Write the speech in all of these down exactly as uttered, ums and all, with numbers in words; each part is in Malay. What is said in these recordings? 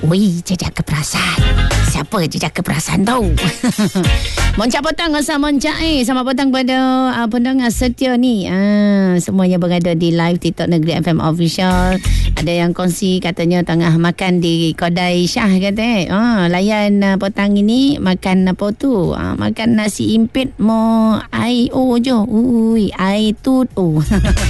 Ui, jejak keperasaan. Siapa jejak keperasaan tau? Moncak petang asa moncak eh. Selamat petang pada uh, pendengar setia ni. Ah, semuanya berada di live TikTok Negeri F M Official. Ada yang kongsi katanya tengah makan di kedai Syah kata eh. Ah, layan uh, petang ini makan apa tu? Ah, makan nasi impit mo ai o je. Ui, ai tut o.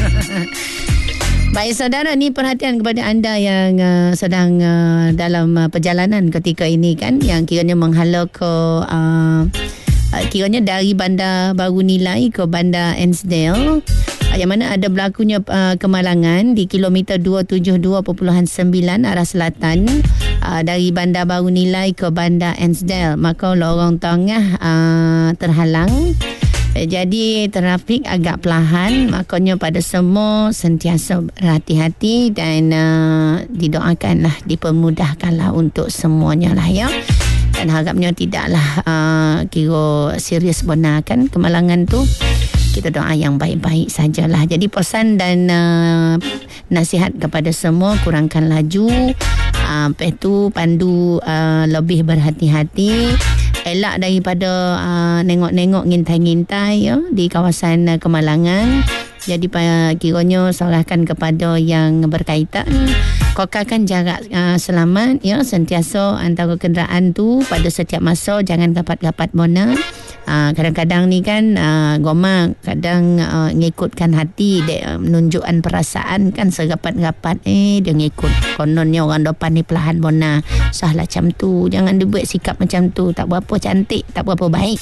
Baik saudara, ni perhatian kepada anda yang uh, sedang uh, dalam uh, perjalanan ketika ini kan, yang kiranya menghala ke uh, uh, kiranya dari Bandar Baru Nilai ke Bandar Ansdale, uh, yang mana ada berlakunya uh, kemalangan di kilometer dua tujuh dua perpuluhan sembilan arah selatan uh, dari Bandar Baru Nilai ke Bandar Ansdale. Maka lorong tengah uh, terhalang. Jadi trafik agak perlahan, makanya pada semua sentiasa berhati-hati dan uh, didoakanlah, dipermudahkanlah untuk semuanya lah ya. Dan harapnya tidaklah uh, kira serius benar kan kemalangan tu. Kita doa yang baik-baik sajalah. Jadi pesan dan uh, nasihat kepada semua, kurangkan laju, uh, lepas tu pandu uh, lebih berhati-hati. Elak daripada uh, nengok-nengok ngintai-ngintai ya, di kawasan uh, kemalangan. Jadi uh, kiranya serahkan kepada yang berkaitan, kokalkan jarak uh, selamat ya, sentiasa antara kenderaan tu pada setiap masa, jangan gapat-gapat bona. Uh, kadang-kadang ni kan uh, Goma kadang uh, ngikutkan hati dia, uh, menunjukkan perasaan kan, serapat-rapat eh dia ngikut, kononnya orang depan ni perlahan bona. Sahlah macam tu, jangan dibuat sikap macam tu, tak berapa cantik, tak berapa baik.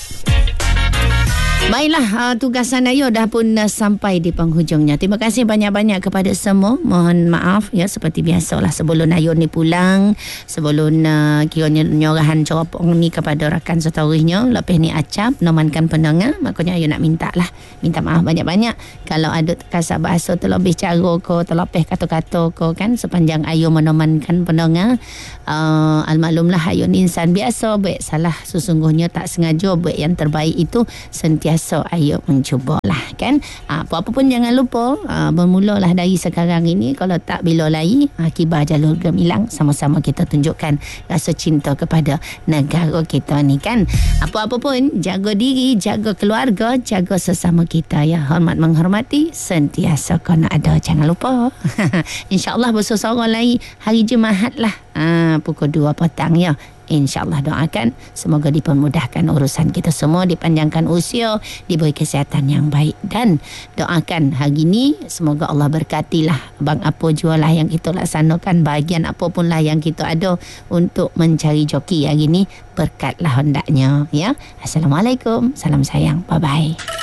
Baiklah, uh, tugasan Ayu dah pun uh, sampai di penghujungnya. Terima kasih banyak-banyak kepada semua. Mohon maaf ya, seperti biasalah sebelum Ayu ni pulang, sebelum uh, kiranya nyorahan coropong ni kepada rakan setorihnya, lepas ni acap nomankan pendengar, makanya Ayu nak minta lah, minta maaf banyak-banyak kalau ada kasar bahasa terlebih cara ko, terlebih kata-kata ko kan, sepanjang Ayu menomankan pendengar. Uh, Almaklumlah Ayu ni insan biasa, baik salah sesungguhnya tak sengaja, baik yang terbaik itu sentiasa So, ayo mencubalah kan. Apa-apa pun jangan lupa, uh, bermulalah dari sekarang ini. Kalau tak bila lagi, uh, kibar jalur gemilang, sama-sama kita tunjukkan rasa cinta kepada negara kita ni kan. Apa-apa pun, jaga diri, jaga keluarga, jaga sesama kita ya. Hormat menghormati, sentiasa kena ada, jangan lupa. InsyaAllah bersuara lagi hari Jumaat lah, uh, pukul dua petang ya. InsyaAllah doakan semoga dipermudahkan urusan kita semua, dipanjangkan usia, diberi kesihatan yang baik, dan doakan hari ini semoga Allah berkatilah bang apa jualah yang kita laksanakan, bahagian apapun lah yang kita ada untuk mencari joki hari ini, berkatlah hendaknya ya. Assalamualaikum, salam sayang, bye bye.